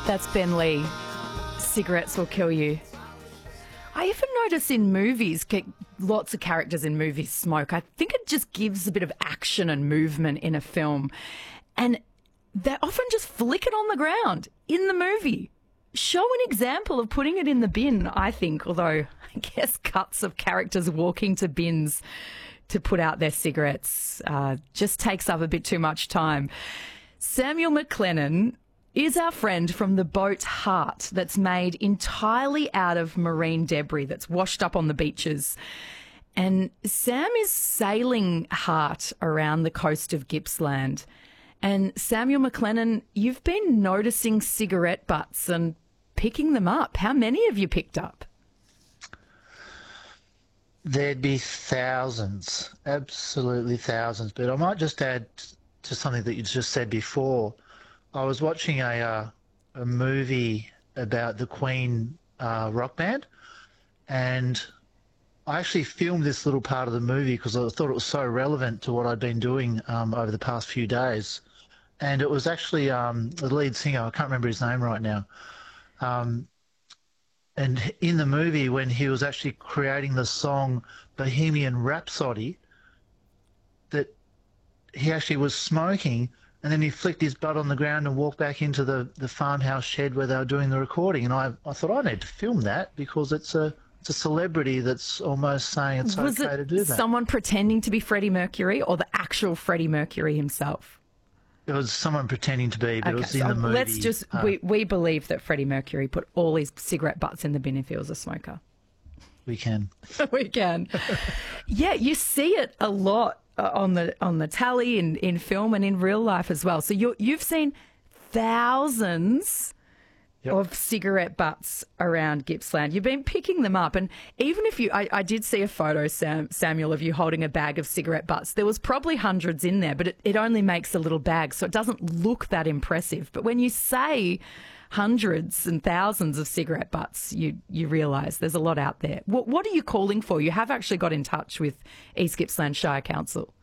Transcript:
That's Ben Lee. Cigarettes will kill you. I even notice in movies, lots of characters in movies smoke. I think it just gives a bit of action and movement in a film. And they often just flick it on the ground in the movie. Show an example of putting it in the bin, I think, although I guess cuts of characters walking to bins to put out their cigarettes just takes up a bit too much time. Samuel McLennan is our friend from the boat Heart that's made entirely out of marine debris that's washed up on the beaches. And Sam is sailing Heart around the coast of Gippsland. And Samuel McLennan, you've been noticing cigarette butts and picking them up. How many have you picked up? There'd be thousands, absolutely thousands. But I might just add to something that you just said before. I was watching a movie about the Queen rock band, and I actually filmed this little part of the movie because I thought it was so relevant to what I'd been doing over the past few days. And it was actually the lead singer, I can't remember his name right now, and in the movie when he was actually creating the song Bohemian Rhapsody, that he actually was smoking, and then he flicked his butt on the ground and walked back into the farmhouse shed where they were doing the recording. And I thought, I need to film that because it's a celebrity that's almost saying it's okay to do that. Was it someone pretending to be Freddie Mercury or the actual Freddie Mercury himself? It was someone pretending to be, but it was in the movie. Let's just, we believe that Freddie Mercury put all his cigarette butts in the bin if he was a smoker. We can. We can. Yeah, you see it a lot on the tally in film and in real life as well. So you've seen thousands of cigarette butts around Gippsland. You've been picking them up, and even if I did see a photo, Samuel, of you holding a bag of cigarette butts. There was probably hundreds in there, but it only makes a little bag, so it doesn't look that impressive. But when you say hundreds and thousands of cigarette butts, you realise there's a lot out there. What are you calling for? You have actually got in touch with East Gippsland Shire Council.